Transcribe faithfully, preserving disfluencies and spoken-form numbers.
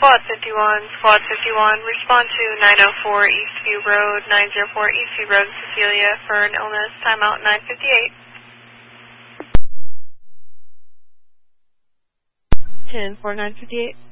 Squad fifty-one, Squad fifty-one, respond to nine oh four Eastview Road, nine oh four Eastview Road, Cecilia, for an illness, timeout nine fifty-eight. ten four nine fifty-eight.